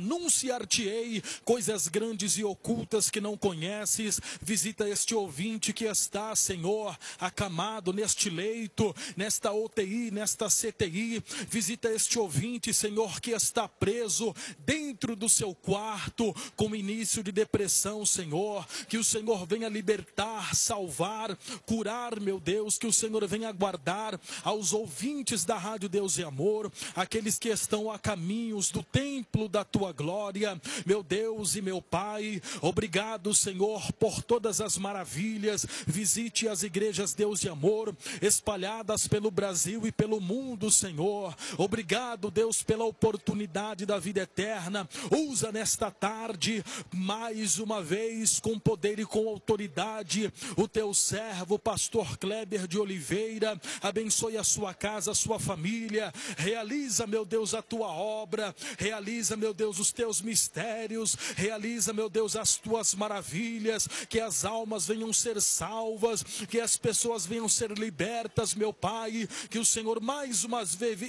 anunciar-te-ei coisas grandes e ocultas que não conheces. Visita este ouvinte que está, Senhor, acamado neste leito, nesta UTI, nesta CTI. Visita este ouvinte, Senhor, que está preso dentro do seu quarto com início de depressão, Senhor. Que o Senhor venha libertar, salvar, curar, meu Deus. Que o Senhor venha guardar aos ouvintes da Rádio Deus e Amor, aqueles que estão a caminhos do templo da tua glória, meu Deus e meu Pai. Obrigado, Senhor, por todas as maravilhas. Visite as igrejas Deus e Amor espalhadas pelo Brasil e pelo mundo, Senhor. Obrigado, Deus, pela oportunidade da vida eterna. Usa nesta tarde mais uma vez com poder e com autoridade o teu servo, pastor Kleber de Oliveira. Abençoe a sua casa, a sua família. Realiza, meu Deus, a tua obra. Realiza, meu Deus, os teus mistérios. Realiza, meu Deus, as tuas maravilhas. Que as almas venham ser salvas, que as pessoas venham ser libertas, meu Pai. Que o Senhor mais uma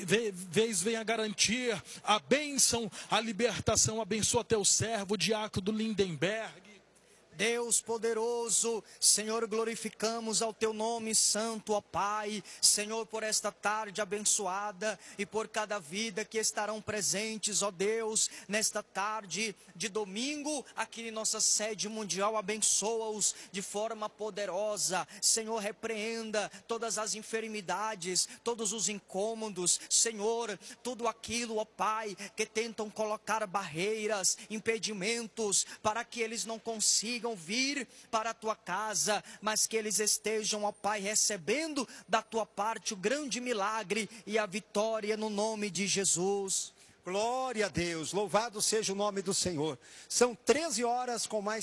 vez venha garantir a bênção, a libertação. Abençoa teu servo, diácono Lindenberg. Deus poderoso, Senhor, glorificamos ao teu nome santo, ó Pai. Senhor, por esta tarde abençoada e por cada vida que estarão presentes, ó Deus, nesta tarde de domingo, aqui em nossa sede mundial. Abençoa-os de forma poderosa. Senhor, repreenda todas as enfermidades, todos os incômodos, Senhor, tudo aquilo, ó Pai, que tentam colocar barreiras, impedimentos, para que eles não consigam vir para a tua casa, mas que eles estejam, ó Pai, recebendo da tua parte o grande milagre e a vitória no nome de Jesus. Glória a Deus, louvado seja o nome do Senhor. São 13 horas com mais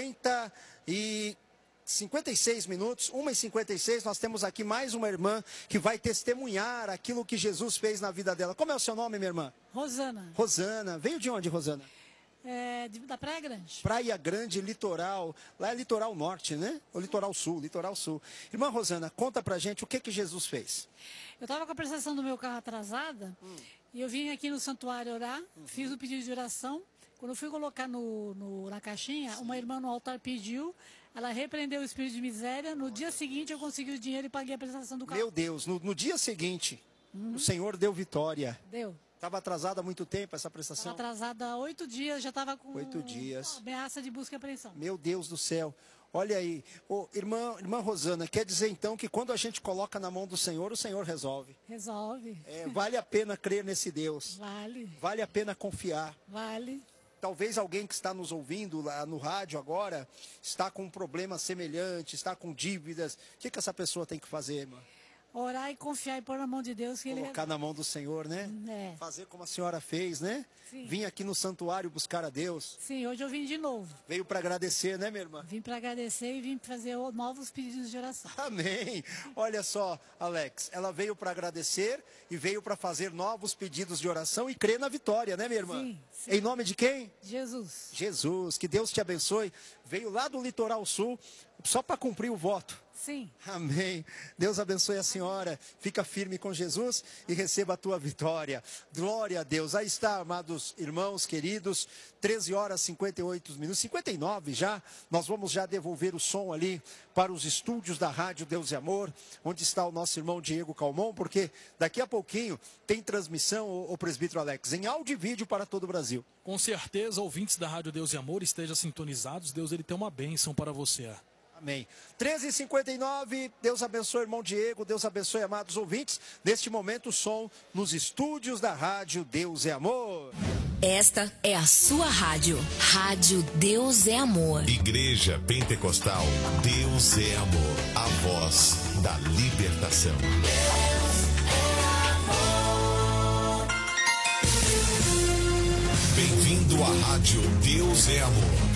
56 minutos, 1h56, nós temos aqui mais uma irmã que vai testemunhar aquilo que Jesus fez na vida dela. Como é o seu nome, minha irmã? Rosana. Rosana, veio de onde, Rosana? Da Praia Grande. Praia Grande, litoral, lá é litoral norte, né? Ou litoral sul, litoral sul. Irmã Rosana, conta pra gente o que Jesus fez. Eu estava com a prestação do meu carro atrasada, e eu vim aqui no santuário orar, fiz o pedido de oração. Quando eu fui colocar na caixinha, uma irmã no altar pediu, ela repreendeu o espírito de miséria. No dia seguinte eu consegui o dinheiro e paguei a prestação do carro. Meu Deus, no dia seguinte, o Senhor deu vitória. Deu. Estava atrasada há muito tempo essa prestação? Estava atrasada há 8 dias, já estava com 8 dias. Ameaça de busca e apreensão. Meu Deus do céu. Olha aí, irmã Rosana, quer dizer então que quando a gente coloca na mão do Senhor, o Senhor resolve. Resolve. Vale a pena crer nesse Deus. Vale. Vale a pena confiar. Vale. Talvez alguém que está nos ouvindo lá no rádio agora, está com um problema semelhante, está com dívidas. O que essa pessoa tem que fazer, irmã? Orar e confiar e pôr na mão de Deus. Que Colocar na mão do Senhor, né? Fazer como a senhora fez, né? Sim. Vim aqui no santuário buscar a Deus. Sim, hoje eu vim de novo. Veio para agradecer, né, minha irmã? Vim para agradecer e vim fazer novos pedidos de oração. Amém. Olha só, Alex, ela veio para agradecer e veio para fazer novos pedidos de oração e crer na vitória, né, minha irmã? Sim, sim. Em nome de quem? Jesus. Jesus, que Deus te abençoe. Veio lá do litoral sul só para cumprir o voto. Sim. Amém. Deus abençoe a senhora. Fica firme com Jesus e receba a tua vitória. Glória a Deus. Aí está, amados irmãos, queridos. 13 horas 58 minutos, 59 já. Nós vamos já devolver o som ali para os estúdios da Rádio Deus e Amor, onde está o nosso irmão Diego Calmon, porque daqui a pouquinho tem transmissão, o presbítero Alex, em áudio e vídeo para todo o Brasil. Com certeza, ouvintes da Rádio Deus e Amor, estejam sintonizados. Deus, ele tem uma bênção para você. Amém. 13h59, Deus abençoe, irmão Diego, Deus abençoe, amados ouvintes. Neste momento, o som nos estúdios da Rádio Deus é Amor. Esta é a sua rádio, Rádio Deus é Amor. Igreja Pentecostal Deus é Amor, a voz da libertação. Deus é amor. Bem-vindo à Rádio Deus é Amor.